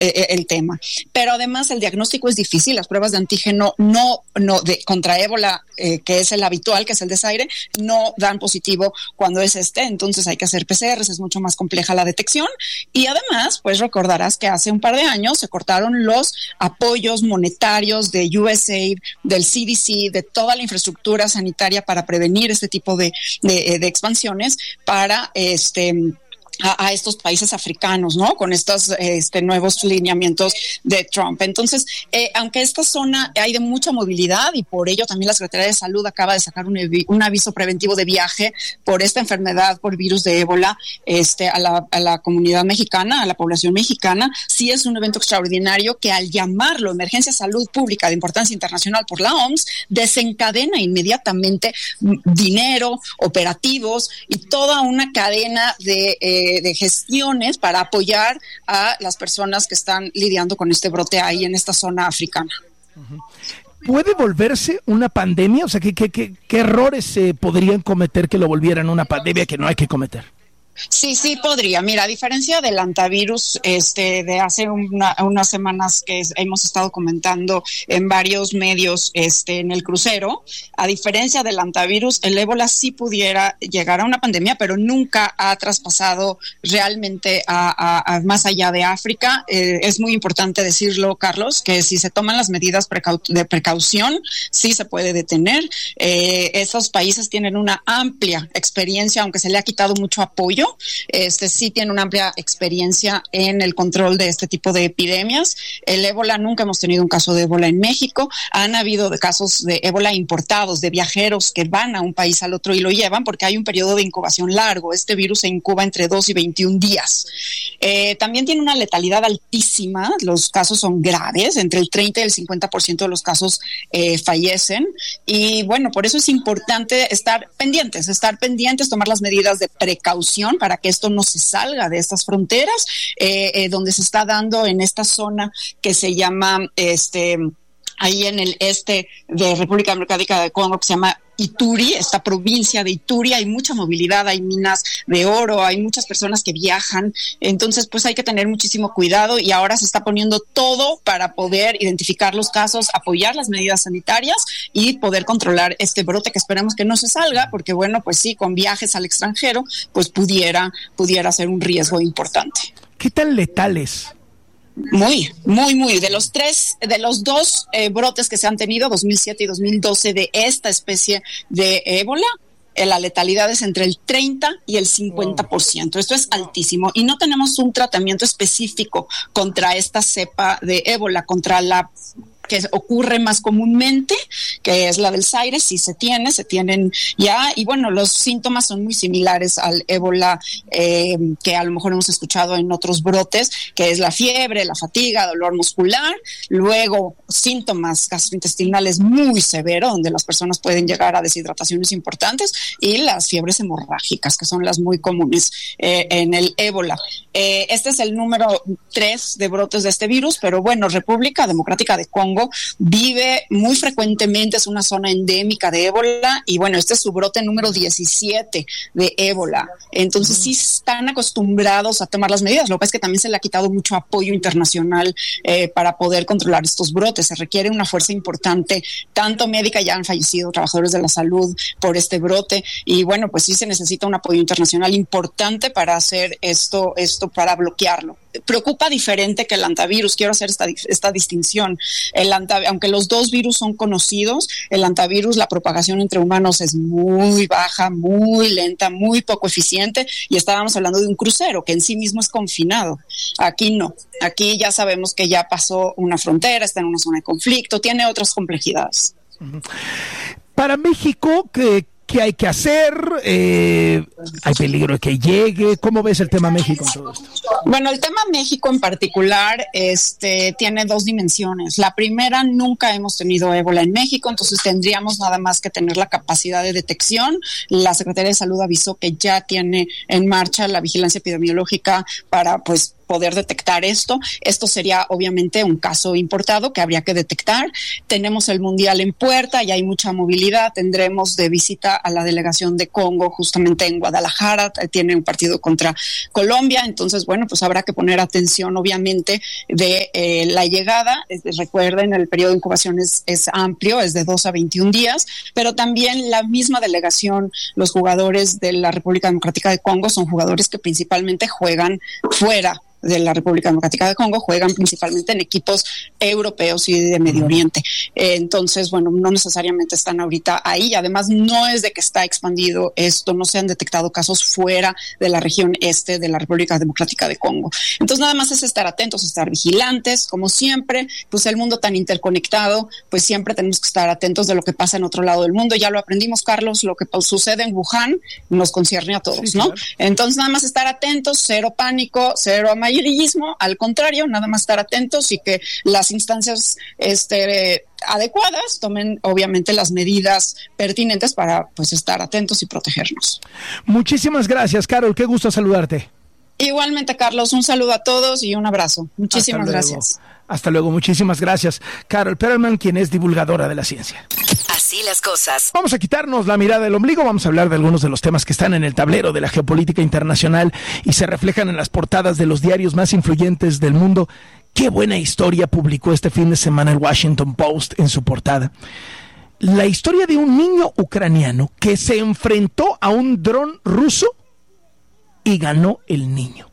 el tema. Pero además el diagnóstico es difícil, las pruebas de antígeno contra ébola, que es el habitual, que es el desaire, no dan positivo cuando es entonces hay que hacer PCRs, es mucho más compleja la detección. Y además, pues recordarás que hace un par de años se cortaron los apoyos monetarios de USAID, del CDC, de toda la infraestructura sanitaria para prevenir este tipo de expansiones para a estos países africanos, ¿no? Con estos nuevos lineamientos de Trump. Entonces, aunque esta zona hay de mucha movilidad y por ello también la Secretaría de Salud acaba de sacar un aviso preventivo de viaje por esta enfermedad, por virus de ébola, a la comunidad mexicana, a la población mexicana, sí es un evento extraordinario que al llamarlo emergencia salud pública de importancia internacional por la OMS, desencadena inmediatamente dinero, operativos y toda una cadena de gestiones para apoyar a las personas que están lidiando con este brote ahí en esta zona africana. ¿Puede volverse una pandemia? O sea, ¿qué errores se podrían cometer que lo volvieran una pandemia que no hay que cometer? Sí podría. Mira, a diferencia del antivirus de hace unas semanas que hemos estado comentando en varios medios en el crucero, a diferencia del antivirus, el ébola sí pudiera llegar a una pandemia, pero nunca ha traspasado realmente a más allá de África. Es muy importante decirlo, Carlos, que si se toman las medidas de precaución, sí se puede detener. Esos países tienen una amplia experiencia, aunque se le ha quitado mucho apoyo. Sí tiene una amplia experiencia en el control de este tipo de epidemias. El ébola, nunca hemos tenido un caso de ébola en México. Han habido casos de ébola importados, de viajeros que van a un país al otro y lo llevan porque hay un periodo de incubación largo. Este virus se incuba entre 2 y 21 días. También tiene una letalidad altísima. Los casos son graves. Entre el 30 y el 50% de los casos fallecen. Y bueno, por eso es importante estar pendientes, tomar las medidas de precaución para que esto no se salga de estas fronteras, donde se está dando en esta zona que se llama, ahí en el este de República Democrática de Congo, que se llama Ituri, esta provincia de Ituri, hay mucha movilidad, hay minas de oro, hay muchas personas que viajan, entonces pues hay que tener muchísimo cuidado y ahora se está poniendo todo para poder identificar los casos, apoyar las medidas sanitarias y poder controlar este brote que esperemos que no se salga, porque bueno, pues sí, con viajes al extranjero, pues pudiera ser un riesgo importante. ¿Qué tan letales? Muy. De los dos brotes que se han tenido, 2007 y 2012, de esta especie de ébola, la letalidad es entre el 30 y el 50%. Esto es altísimo. Y no tenemos un tratamiento específico contra esta cepa de ébola, contra la que ocurre más comúnmente, que es la del Zaire. Sí se tienen ya, y bueno, los síntomas son muy similares al ébola que a lo mejor hemos escuchado en otros brotes, que es la fiebre, la fatiga, dolor muscular, luego síntomas gastrointestinales muy severos, donde las personas pueden llegar a deshidrataciones importantes, y las fiebres hemorrágicas, que son las muy comunes en el ébola. Este es el número 3 de brotes de este virus, pero bueno, República Democrática de Congo vive muy frecuentemente, es una zona endémica de ébola, y bueno, este es su brote número 17 de ébola. Entonces sí están acostumbrados a tomar las medidas. Lo que pasa es que también se le ha quitado mucho apoyo internacional para poder controlar estos brotes. Se requiere una fuerza importante, tanto médica, ya han fallecido trabajadores de la salud por este brote, y bueno, pues sí se necesita un apoyo internacional importante para hacer esto para bloquearlo. Preocupa diferente que el antivirus. Quiero hacer esta distinción. Aunque los dos virus son conocidos, el antivirus, la propagación entre humanos es muy baja, muy lenta, muy poco eficiente, y estábamos hablando de un crucero que en sí mismo es confinado. Aquí no. Aquí ya sabemos que ya pasó una frontera, está en una zona de conflicto, tiene otras complejidades. Para México, ¿qué hay que hacer? ¿Hay peligro de que llegue? ¿Cómo ves el tema México en todo esto? Bueno, el tema México en particular tiene dos dimensiones. La primera, nunca hemos tenido ébola en México, entonces tendríamos nada más que tener la capacidad de detección. La Secretaría de Salud avisó que ya tiene en marcha la vigilancia epidemiológica para, pues, poder detectar esto. Esto sería obviamente un caso importado que habría que detectar. Tenemos el Mundial en puerta y hay mucha movilidad. Tendremos de visita a la delegación de Congo justamente en Guadalajara. Tiene un partido contra Colombia. Entonces, bueno, pues habrá que poner atención obviamente de la llegada. Recuerden, el periodo de incubación es amplio, es de 2 a 21 días, pero también la misma delegación, los jugadores de la República Democrática de Congo son jugadores que principalmente juegan fuera de la República Democrática de Congo, juegan principalmente en equipos europeos y de Medio Oriente. Entonces, bueno, no necesariamente están ahorita ahí. Además, no es de que está expandido esto, no se han detectado casos fuera de la región este de la República Democrática de Congo. Entonces, nada más es estar atentos, estar vigilantes, como siempre, pues el mundo tan interconectado, pues siempre tenemos que estar atentos de lo que pasa en otro lado del mundo. Ya lo aprendimos, Carlos, lo que sucede en Wuhan nos concierne a todos, sí, ¿no? Claro. Entonces, nada más estar atentos, cero pánico, cero amarillismo, al contrario, nada más estar atentos y que las instancias adecuadas tomen obviamente las medidas pertinentes para pues estar atentos y protegernos. Muchísimas gracias, Carol, qué gusto saludarte. Igualmente, Carlos, un saludo a todos y un abrazo. Muchísimas gracias. Hasta luego, muchísimas gracias. Carol Perelman, quien es divulgadora de la ciencia. Así las cosas. Vamos a quitarnos la mirada del ombligo, vamos a hablar de algunos de los temas que están en el tablero de la geopolítica internacional y se reflejan en las portadas de los diarios más influyentes del mundo. Qué buena historia publicó este fin de semana el Washington Post en su portada. La historia de un niño ucraniano que se enfrentó a un dron ruso y ganó el niño.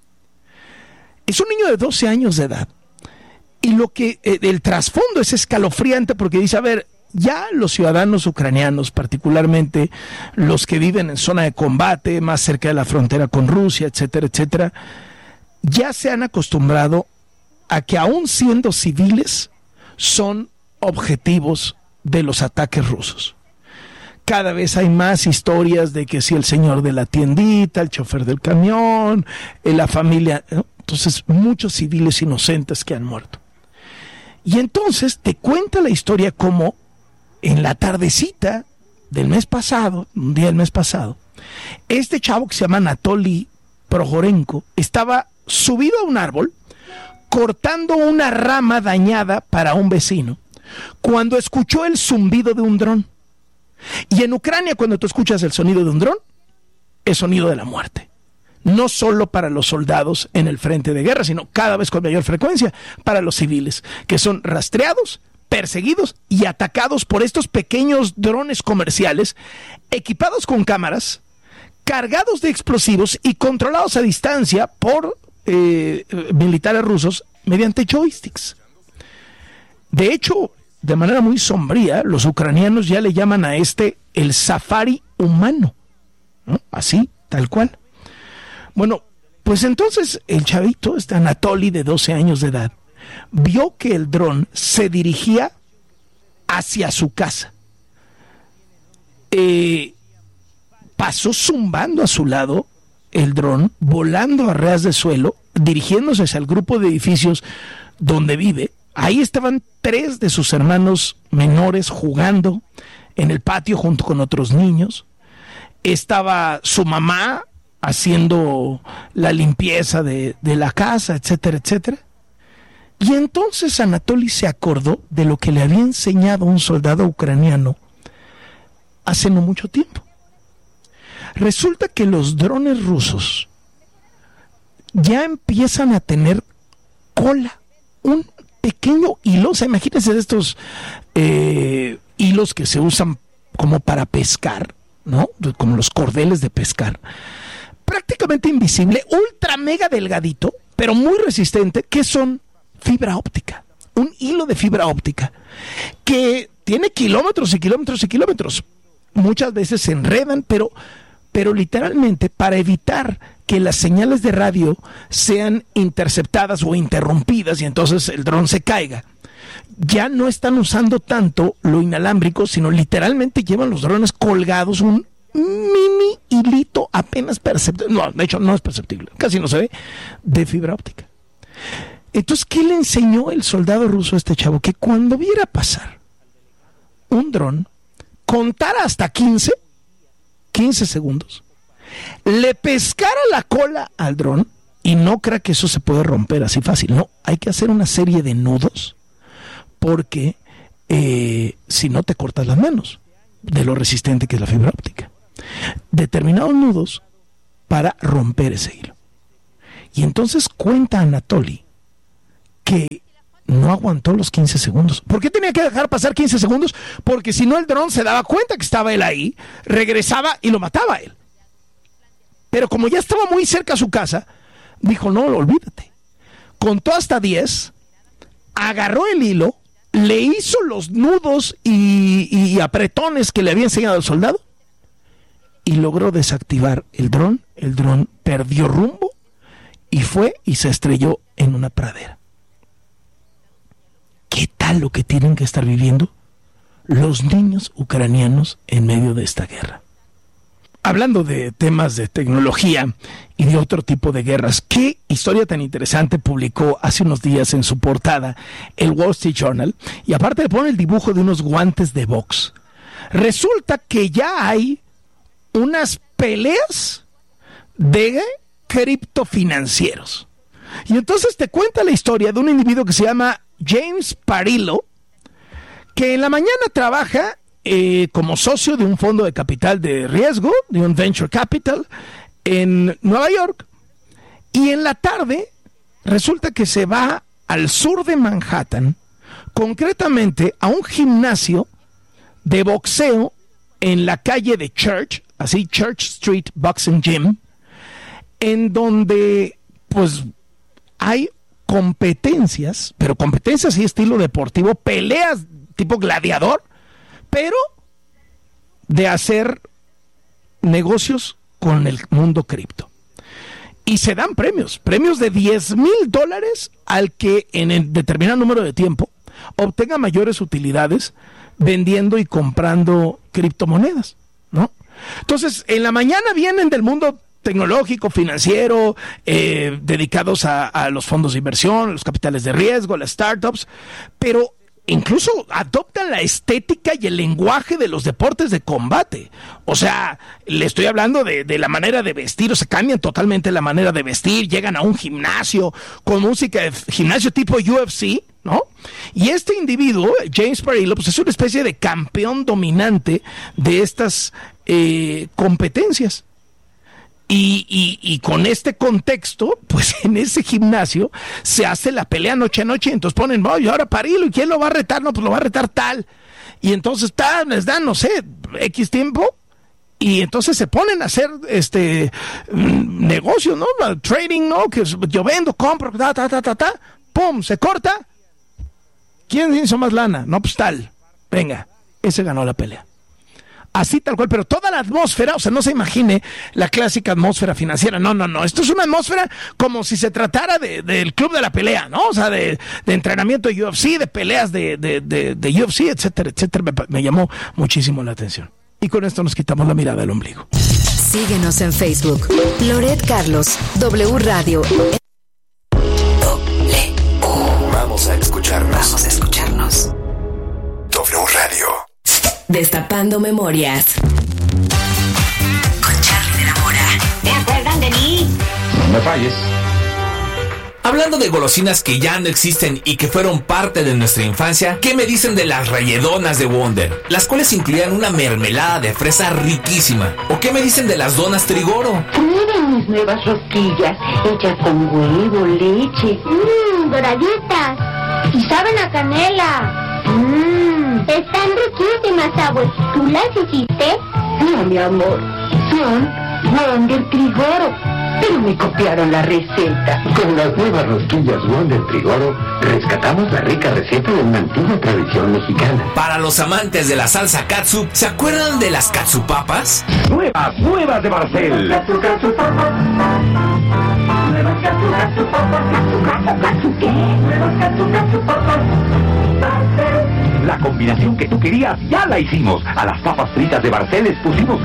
Es un niño de 12 años de edad. Y lo que el trasfondo es escalofriante porque dice, a ver, ya los ciudadanos ucranianos, particularmente los que viven en zona de combate, más cerca de la frontera con Rusia, etcétera, etcétera, ya se han acostumbrado a que aún siendo civiles son objetivos de los ataques rusos. Cada vez hay más historias de que si el señor de la tiendita, el chofer del camión, la familia, ¿no? Entonces muchos civiles inocentes que han muerto. Y entonces te cuenta la historia como en la tardecita del mes pasado, un día del mes pasado, este chavo que se llama Anatoly Prohorenko estaba subido a un árbol cortando una rama dañada para un vecino cuando escuchó el zumbido de un dron. Y en Ucrania, cuando tú escuchas el sonido de un dron, es sonido de la muerte. No solo para los soldados en el frente de guerra, sino cada vez con mayor frecuencia para los civiles, que son rastreados, perseguidos y atacados por estos pequeños drones comerciales, equipados con cámaras, cargados de explosivos y controlados a distancia por militares rusos mediante joysticks. De hecho, de manera muy sombría, los ucranianos ya le llaman a el safari humano, ¿no? Así, tal cual. Bueno, pues entonces el chavito, Anatoly de 12 años de edad, vio que el dron se dirigía hacia su casa. Pasó zumbando a su lado el dron, volando a ras de suelo, dirigiéndose hacia el grupo de edificios donde vive. Ahí estaban 3 de sus hermanos menores jugando en el patio junto con otros niños. Estaba su mamá haciendo la limpieza de la casa, etcétera, etcétera. Y entonces Anatoly se acordó de lo que le había enseñado un soldado ucraniano hace no mucho tiempo. Resulta que los drones rusos ya empiezan a tener cola, un pequeño hilo, o sea, imagínense de estos hilos que se usan como para pescar, ¿no? Como los cordeles de pescar. Prácticamente invisible, ultra mega delgadito, pero muy resistente, que son fibra óptica. Un hilo de fibra óptica que tiene kilómetros y kilómetros y kilómetros. Muchas veces se enredan, pero literalmente para evitar que las señales de radio sean interceptadas o interrumpidas y entonces el dron se caiga, ya no están usando tanto lo inalámbrico, sino literalmente llevan los drones colgados un mini hilito apenas perceptible, no, de hecho no es perceptible, casi no se ve, de fibra óptica. Entonces, ¿qué le enseñó el soldado ruso a este chavo? Que cuando viera pasar un dron, contara hasta 15 segundos, le pescara la cola al dron Y no crea que eso se puede romper así fácil. No, hay que hacer una serie de nudos porque si no te cortas las manos de lo resistente que es la fibra óptica. Determinados nudos para romper ese hilo. Y entonces cuenta Anatoly que no aguantó los 15 segundos. ¿Por qué tenía que dejar pasar 15 segundos? Porque si no el dron se daba cuenta que estaba él ahí, regresaba y lo mataba a él. Pero como ya estaba muy cerca a su casa, dijo, no, olvídate. Contó hasta 10, agarró el hilo, le hizo los nudos y apretones que le había enseñado el soldado y logró desactivar el dron. El dron perdió rumbo y fue y se estrelló en una pradera. ¿Qué tal lo que tienen que estar viviendo los niños ucranianos en medio de esta guerra? Hablando de temas de tecnología y de otro tipo de guerras, ¿qué historia tan interesante publicó hace unos días en su portada el Wall Street Journal? Y aparte le pone el dibujo de unos guantes de box. Resulta que ya hay unas peleas de criptofinancieros. Y entonces te cuenta la historia de un individuo que se llama James Parillo, que en la mañana trabaja como socio de un fondo de capital de riesgo, de un venture capital en Nueva York, y en la tarde resulta que se va al sur de Manhattan, concretamente a un gimnasio de boxeo en la calle de Church, así Church Street Boxing Gym, en donde pues hay competencias, pero competencias y estilo deportivo, peleas tipo gladiador, pero de hacer negocios con el mundo cripto. Y se dan premios de $10,000 al que en el determinado número de tiempo obtenga mayores utilidades vendiendo y comprando criptomonedas, ¿no? Entonces, en la mañana vienen del mundo tecnológico, financiero, dedicados a los fondos de inversión, los capitales de riesgo, las startups, pero incluso adoptan la estética y el lenguaje de los deportes de combate. O sea, le estoy hablando de la manera de vestir, o sea, cambian totalmente la manera de vestir, llegan a un gimnasio con música de gimnasio tipo UFC, ¿no? Y este individuo, James Parillo, pues es una especie de campeón dominante de estas competencias. Y con este contexto, pues en ese gimnasio se hace la pelea noche a noche, y entonces ponen, y ahora Parillo, ¿y quién lo va a retar? No, pues lo va a retar tal. Y entonces les dan, no sé, X tiempo, y entonces se ponen a hacer negocio, ¿no? Trading, ¿no? Que yo vendo, compro, pum, se corta. ¿Quién hizo más lana? No, pues tal. Venga, ese ganó la pelea. Así tal cual, pero toda la atmósfera, o sea, no se imagine la clásica atmósfera financiera, no, esto es una atmósfera como si se tratara del club de la pelea, ¿no? O sea, de entrenamiento de UFC, de peleas de UFC, etcétera, etcétera, me llamó muchísimo la atención. Y con esto nos quitamos la mirada del ombligo. Síguenos en Facebook, Loret Carlos, W Radio. Vamos a escucharnos. W Radio. Destapando memorias. Con Charly de la Mora. ¿Se acuerdan de mí? No me falles. Hablando de golosinas que ya no existen y que fueron parte de nuestra infancia, ¿qué me dicen de las rayedonas de Wonder? Las cuales incluían una mermelada de fresa riquísima. ¿O qué me dicen de las donas Trigoro? Prueben mis nuevas rosquillas, hechas con huevo, leche. Doraditas. Y saben a canela. Están riquísimas, abuelo. ¿Tú las hiciste? No, mi amor. Son Wonder Trigoro. Pero me copiaron la receta. Con las nuevas rosquillas Wonder Trigoro, rescatamos la rica receta de una antigua tradición mexicana. Para los amantes de la salsa katsup, ¿se acuerdan de las katsupapas? Nuevas de Barcel. Nuevas katsupapas. La combinación que tú querías ya la hicimos. A las papas fritas de Barcel les pusimos